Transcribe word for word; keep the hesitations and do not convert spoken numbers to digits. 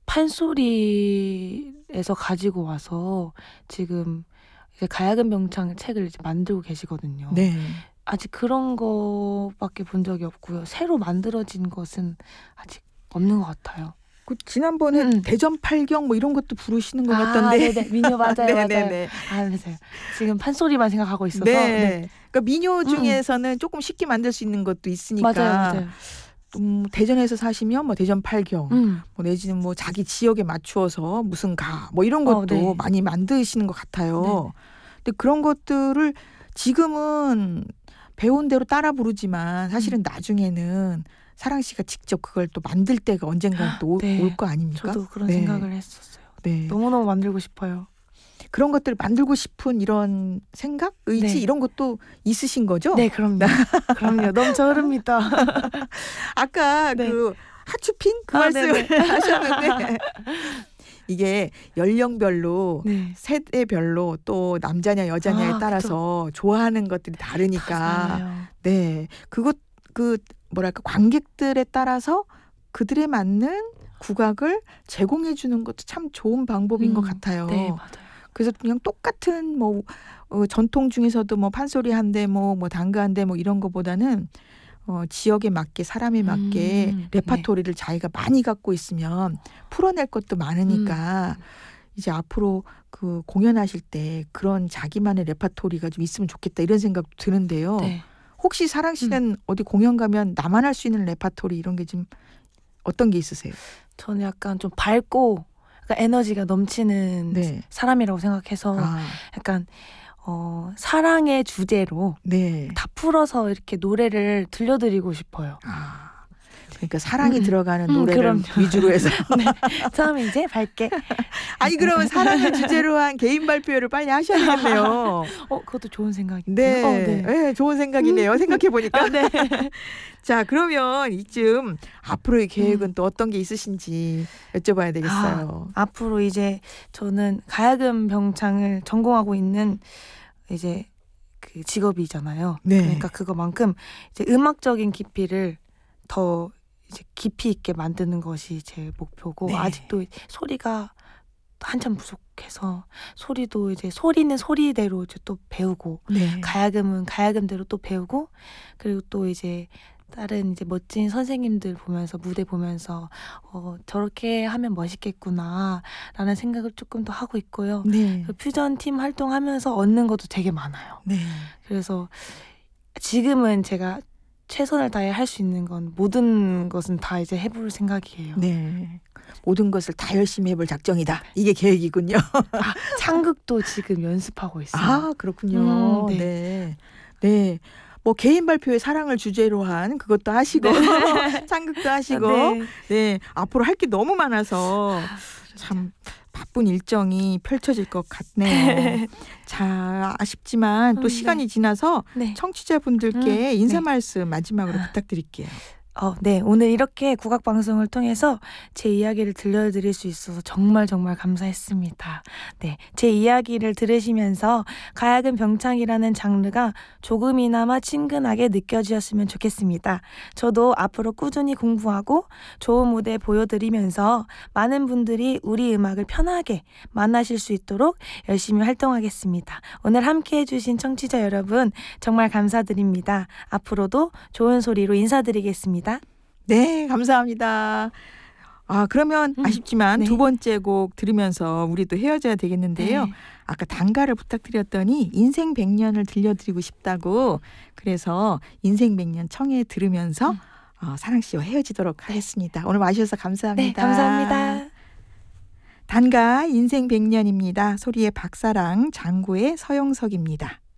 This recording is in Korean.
판소리에서 가지고 와서 지금 이제 가야금 병창 책을 이제 만들고 계시거든요. 네. 아직 그런 거밖에 본 적이 없고요. 새로 만들어진 것은 아직 없는 것 같아요. 그 지난번에 음. 대전 팔경 뭐 이런 것도 부르시는 것 아, 같던데. 네네. 민요 맞아요, 맞아요. 네네네. 아, 맞아요. 지금 판소리만 생각하고 있어서. 네. 네. 그러니까 민요 중에서는 음. 조금 쉽게 만들 수 있는 것도 있으니까. 맞아요, 맞아요. 음, 대전에서 사시면 뭐 대전 팔경, 음. 뭐 내지는 뭐 자기 지역에 맞추어서 무슨 가, 뭐 이런 것도 어, 네. 많이 만드시는 것 같아요. 네. 근데 그런 것들을 지금은 배운 대로 따라 부르지만 사실은 음. 나중에는 사랑 씨가 직접 그걸 또 만들 때가 언젠가 또 올 거 네. 아닙니까? 저도 그런 네. 생각을 했었어요. 네. 너무너무 만들고 싶어요. 그런 것들을 만들고 싶은 이런 생각, 의지 네. 이런 것도 있으신 거죠? 네, 그럼요. 그럼요. 넘쳐 흐릅니다. 아까 네. 그 하츄핑 그 아, 말씀을 하셨는데 이게 연령별로 네. 세대별로 또 남자냐 여자냐에 아, 따라서 그쵸. 좋아하는 것들이 다르니까 맞아요. 네 그것 그 뭐랄까 관객들에 따라서 그들에 맞는 국악을 제공해 주는 것도 참 좋은 방법인 음, 것 같아요. 네, 맞아요. 그래서 그냥 똑같은 뭐 어, 전통 중에서도 뭐 판소리 한 대 뭐 뭐 단가 한 대 뭐 이런 거보다는 어, 지역에 맞게 사람에 맞게 음, 레파토리를 네. 자기가 많이 갖고 있으면 풀어낼 것도 많으니까 음. 이제 앞으로 그 공연하실 때 그런 자기만의 레파토리가 좀 있으면 좋겠다 이런 생각도 드는데요. 네. 혹시 사랑 씨는 음. 어디 공연 가면 나만 할 수 있는 레파토리 이런 게 좀 어떤 게 있으세요? 저는 약간 좀 밝고 약간 에너지가 넘치는 네. 사람이라고 생각해서 아. 약간 어, 사랑의 주제로 네. 다 풀어서 이렇게 노래를 들려드리고 싶어요. 아. 그러니까 사랑이 음, 들어가는 음, 노래를 음, 위주로 해서. 네. 처음에 이제 밝게. 아니 그러면 사랑을 주제로 한 개인 발표를 빨리 하셔야 되겠네요. 어, 그것도 좋은 생각이네요. 네, 어, 네. 네, 좋은 생각이네요. 생각해 보니까. 아, 네. 자, 그러면 이쯤 앞으로의 계획은 음. 또 어떤 게 있으신지 여쭤봐야 되겠어요. 아, 앞으로 이제 저는 가야금 병창을 전공하고 있는 이제 그 직업이잖아요. 네. 그러니까 그거만큼 이제 음악적인 깊이를 더 이제 깊이 있게 만드는 것이 제 목표고 네. 아직도 소리가 한참 부족해서 소리도 이제 소리는 소리대로 이제 또 배우고 네. 가야금은 가야금대로 또 배우고 그리고 또 이제 다른 이제 멋진 선생님들 보면서 무대 보면서 어, 저렇게 하면 멋있겠구나 라는 생각을 조금 더 하고 있고요. 네. 퓨전 팀 활동하면서 얻는 것도 되게 많아요. 네. 그래서 지금은 제가 최선을 다해 할 수 있는 건 모든 것은 다 이제 해볼 생각이에요. 네. 모든 것을 다 열심히 해볼 작정이다. 이게 계획이군요. 아, 창극도 지금 연습하고 있어요. 아, 그렇군요. 음, 네. 네. 네. 뭐 개인 발표에 사랑을 주제로 한 그것도 하시고 네. 창극도 하시고 네. 네. 앞으로 할 게 너무 많아서 아, 참 바쁜 일정이 펼쳐질 것 같네요. 자, 아쉽지만 또 음, 시간이 네. 지나서 네. 청취자분들께 음, 인사 네. 말씀 마지막으로 부탁드릴게요. 어, 네. 오늘 이렇게 국악방송을 통해서 제 이야기를 들려드릴 수 있어서 정말 정말 감사했습니다. 네. 제 이야기를 들으시면서 가야금 병창이라는 장르가 조금이나마 친근하게 느껴지셨으면 좋겠습니다. 저도 앞으로 꾸준히 공부하고 좋은 무대 보여드리면서 많은 분들이 우리 음악을 편하게 만나실 수 있도록 열심히 활동하겠습니다. 오늘 함께 해주신 청취자 여러분 정말 감사드립니다. 앞으로도 좋은 소리로 인사드리겠습니다. 네, 감사합니다. 아, 그러면 음, 아쉽지만 네. 두 번째 곡 들으면서 우리도 헤어져야 되겠는데요. 네. 아까 단가를 부탁드렸더니 인생 백년을 들려드리고 싶다고 그래서 인생 백년 청해 들으면서 음. 어, 사랑 씨와 헤어지도록 하겠습니다. 오늘 와주셔서 감사합니다. 네, 감사합니다. 단가 인생 백년입니다. 소리의 박사랑 장구의 서영석입니다.